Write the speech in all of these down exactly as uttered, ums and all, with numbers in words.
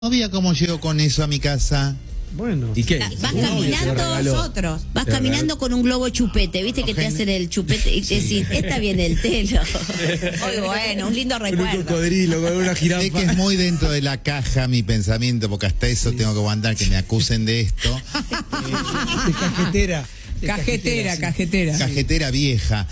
novia, ¿cómo llego con eso a mi casa? Bueno. ¿Y qué? Vas No, caminando nosotros. Vas Te caminando con un globo chupete, viste que te hacen el chupete y te decís, está bien el telo. Muy bueno, un lindo Con un recuerdo. cocodrilo, con una jirafa. Sé que es muy dentro de la caja mi pensamiento, porque hasta eso tengo que aguantar que me acusen de esto. De cajetera. De Cajetera, sí. cajetera. Cajetera vieja,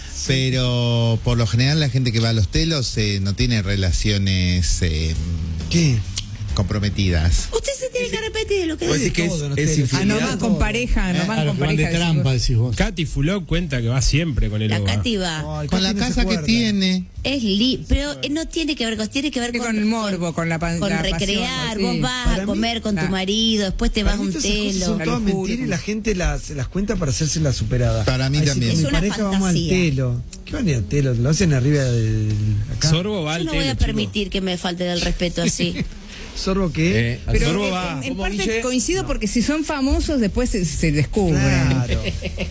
pero por lo general la gente que va a los telos eh, no tiene relaciones eh, ¿Qué? comprometidas. Usted se tiene que repetir lo que ¿Vos dice. decís que es, todo, no es te- Ah, no infidelidad? van con pareja, no van Claro, con que van de pareja. trampa, decís decís vos. Katy Fulop cuenta que va siempre con el La Oba. Katy va. Ay, Con la Katy no se casa que acuerda. tiene. Es li pero eh, no tiene que ver con, tiene que ver vos. con, Con el morbo, con la pan- con la recrear. pasión, Vos sí. vas Para a mí- comer con tu Ah. marido, después te Para vas a mí un todas esas cosas telo. son La todas locura. mentiras y la gente las, las cuenta para hacerse la superada. Para mí Ay, sí, también. con mi Es una pareja vamos al fantasía. telo. ¿Qué van a ir al telo? Lo hacen arriba del... Acá. Sorbo va Yo al no voy telo, a chico. permitir que me falte del respeto así. ¿Sorbo qué? Eh, Pero Sorbo en- va. en, en ¿Cómo, parte Guille? coincido porque si son famosos después se, se descubren. Claro.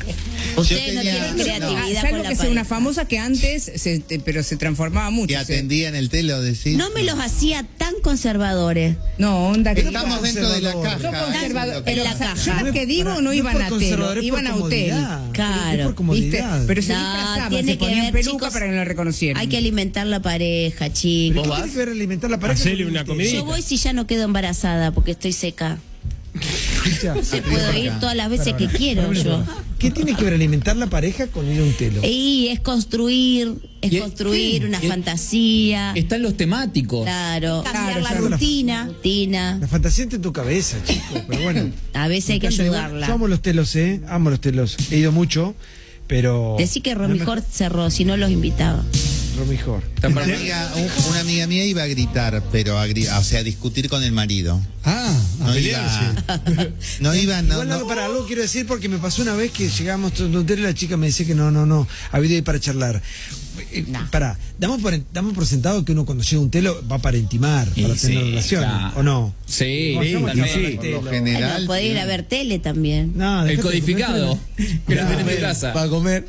Ustedes no tenía- tienen no. creatividad Salvo con la que sea una pareja. famosa que antes, se, te- pero se transformaba mucho. Que se- atendía en el telo, decís. No me los hacía tan conservadores. No, onda que... Estamos dentro de la conservador. caja. Yo conservador, es lo que pero en la pasa. caja. yo lo que digo Para- no iban por a telo, conservador, es iban por a hotel. comodidad. Claro, Es por ¿Viste? comodidad. Pero se No, disfrazaban, tiene se que ponían ver, peluca chicos, para que no lo reconocieran. Hay que alimentar la pareja, chicos. ¿Qué tiene que ver alimentar la pareja? Hacele con una el comidita. Yo voy si ya no quedo embarazada porque estoy seca. Escucha, Se puedo ir todas las veces que quiero yo. ¿Qué tiene que ver alimentar la pareja con ir a un telo? Y es construir, es Y- construir una y- fantasía. Están los temáticos. Claro, cambiar Claro, la claro. rutina, rutina. La fantasía está en tu cabeza, chicos, pero bueno. A veces hay que Me encanta, igual. ayudarla. Yo amo los telos, ¿eh? Amo los telos. He ido mucho, pero... Decí que no Romijor cerró, si no los invitaba. me- Romijor. Están Una para- amiga, un- una amiga mía iba a gritar, pero a, gri- o sea, a discutir con el marido. Ah, a No pelearse. iba, no iba, no, Igual no. algo para algo quiero decir porque me pasó una vez que llegamos a un hotel y la chica me decía que no, no, no, había ido para charlar. Eh, No. Pará, damos por, damos por sentado que uno cuando llega a un telo va para intimar, Y para sí, tener relación, claro. ¿o no? Sí, Vayamos a también. charlar al Por telo. lo general. Bueno, podés ir a ver tele también. No, El dejate de codificado. comer Que lo No, tenés en tu bueno, casa. Para comer.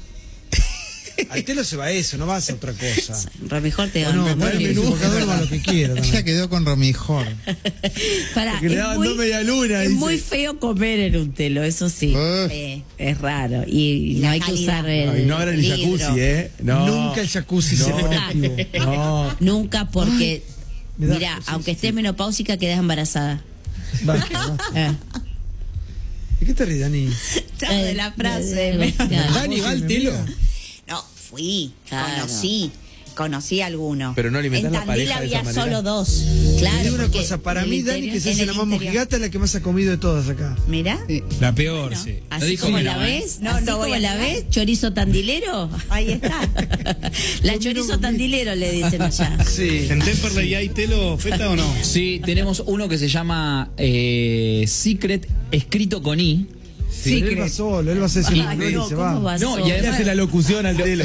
telo. Al telo se va eso, no vas a otra cosa. Romijor te O no, da un bueno, el bocador va lo que quiera. Ella también. quedó con Romijor. Pará, Porque le es daban muy, dos medialunas, es dice. muy feo comer en un telo, eso sí. Uf. Eh, es raro. Y, no hay que usar el. Ay, no abran el vidrio. jacuzzi, ¿eh? No. Nunca el jacuzzi se pone activo. No. Nunca porque. me da Mira, cosa, aunque sí, estés sí. menopáusica, quedas embarazada. Basta, basta. Eh. ¿De qué te ríes, Dani? de la frase. Dani va al telo. No, fui, Claro. conocí, conocí a alguno. Pero no alimentás En la Tandil pareja de esa había manera. solo dos. Te Claro. digo una porque cosa, para en mí el Dani interior- que se en hace el la más interior. mojigata es la que más ha comido de todas acá. Mira, La peor, sí. Así dijo como que la no, ¿eh? ves, No, así no voy como a la negar. ves, chorizo tandilero. ahí está. La chorizo tandilero le dicen allá. Sí. ¿En Temperley hay telo, Feta, o no? Sí, tenemos uno que se llama eh, Secret, escrito con I. Sí, él va solo, él va a hacer su Ay, nombre no, y se ¿cómo va. vas No, solo? y además Hace la locución al telo.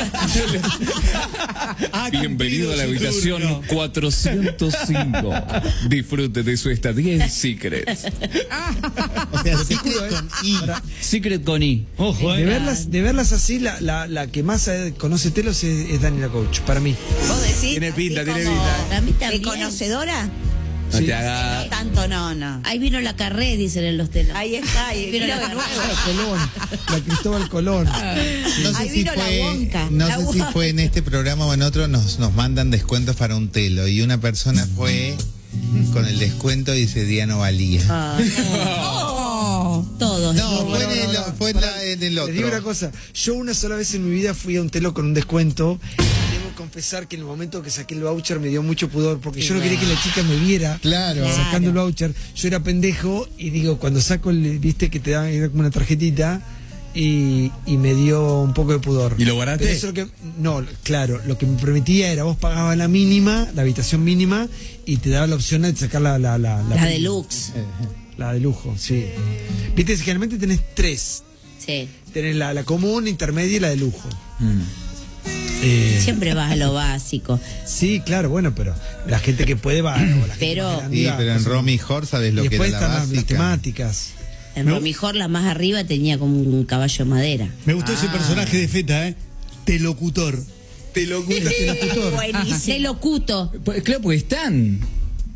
Bienvenido a la habitación cuatrocientos cinco. Disfrute de su estadía en Secret. O sea, secret con I. Secret con I. Ojo, De eh. verlas, de verlas así, la, la, la que más eh, conoce telos es, es Daniela Coach, para mí. ¿Vos decís? Tiene así pinta, tiene como pinta. A mí ¿De también. conocedora? No Sí. te No hagas. tanto, no, no. Ahí vino la carré, dicen en los telos. Ahí está, ahí Vino vino la de nuevo. Colón, la Cristóbal Colón. No sé Ahí si vino la fue, Wonka, no la sé si Wonka. fue en este programa o en otro, nos, nos mandan descuentos para un telo. Y una persona fue con el descuento y ese día no valía. Ah, no. Todos. No, No, fue, no, en, el, no, no. fue en, la- en el Les digo una otro. cosa, yo una sola vez en mi vida fui a un telo con un descuento. Debo confesar que en el momento que saqué el voucher me dio mucho pudor, porque yo no quería que la chica me viera Claro. sacando el voucher. Yo era pendejo y digo, cuando saco el, viste que te dan era como una tarjetita. Y, y me dio un poco de pudor. ¿Y lo baraté? Pero eso lo que, no, claro, lo que me prometía era vos pagabas la mínima, la habitación mínima, y te daba la opción de sacar la... La, la, la, La deluxe. La de lujo, sí. Viste, generalmente tenés tres. Sí. Tenés la, la común, intermedia y la de lujo. Mm. Eh, Siempre vas a lo básico. sí, claro, bueno, pero la gente que puede va. o la gente Pero- más grande Sí, va, pero en no sé. Romy Hor sabes Y lo que después era la están las- las básica. temáticas. En Romijor, la más arriba, tenía como un caballo de madera. Me gustó ese personaje de Feta, ¿eh? Telocutor. Te lo Locutor. Se locuto. Pues, claro, porque están.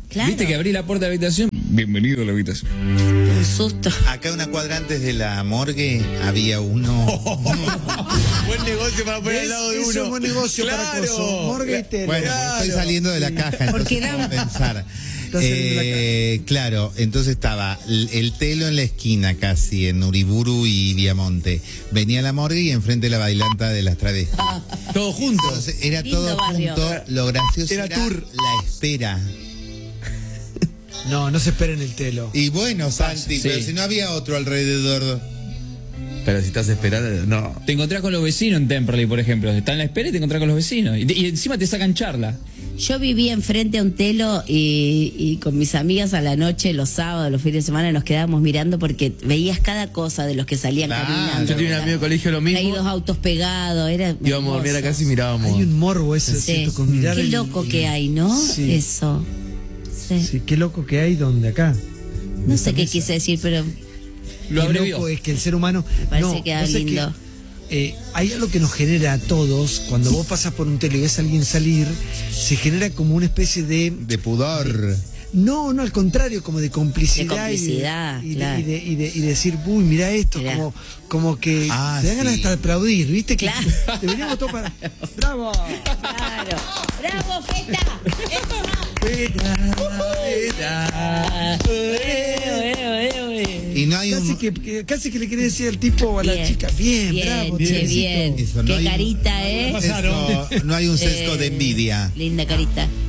Claro. Viste que abrí la puerta de la habitación. Bienvenido a la habitación. Un susto. Acá una cuadra antes de la morgue había uno. Buen negocio para poner al lado de Es uno. un buen negocio para Claro. Coso. Morgue y telo. Bueno, porque estoy saliendo de la caja, Porque entonces dan- puedo pensar. Estás saliendo de la Eh, claro, entonces estaba el, el telo en la esquina casi, en Uriburu y Viamonte. Venía la morgue y enfrente la bailanta de las travestis. Todos juntos. Entonces era Lindo todo barrio. junto, lo gracioso Era era, tour. la espera. No, no se esperen el telo. Y bueno, Santi, Sí. pero si no había otro alrededor. Pero si estás esperando, no. Te encontrás con los vecinos en Temperley, por ejemplo. Estás en la espera y te encontrás con los vecinos. Y, te- y encima te sacan charla. Yo vivía enfrente a un telo y, y con mis amigas a la noche, los sábados, los fines de semana, nos quedábamos mirando porque veías cada cosa de los que salían Claro. caminando. Yo tenía un amigo de colegio lo mismo. Hay dos autos pegados, era Íbamos a dormir a hermoso. casa y mirábamos. Hay un morbo ese, Sí. ¿cierto? Con mirar Qué el- loco que hay, ¿no? Sí. Eso. Sí. Sí, qué loco que hay donde acá. No sé qué quise decir, pero Lo Qué abrevió. loco es que el ser humano. parece no, que vos da sabés lindo. que, eh, hay algo que nos genera a todos, cuando vos pasas por un telo y ves a alguien salir, se genera como una especie de. De pudor. No, no, al contrario, como de complicidad. De complicidad, y de, y de- claro. y de, y de- y decir, uy, mira esto, Mirá. como, como que Ah, te dan ganas sí. hasta de aplaudir, ¿viste? Que Claro. deberíamos todos para. ¡Bravo! claro. ¡Bravo, Feta! Y no hay Casi un. que, que- casi que le quería decir al tipo o a la Bien. chica, bien, Bien, bravo, che, Teresito. bien. Eso, no Qué hay un- carita, ¿eh? Eso, no hay un sesgo de Eh, envidia. Linda carita.